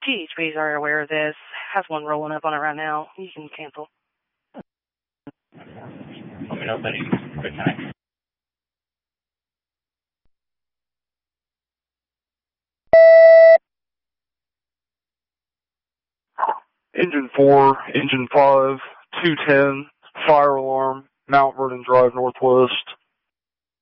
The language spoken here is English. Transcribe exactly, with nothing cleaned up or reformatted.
G H Bs are aware of this. Has one rolling up on it right now. You can cancel. Let me know if I need quick time. Engine four, Engine five, two ten, fire alarm, Mount Vernon Drive Northwest.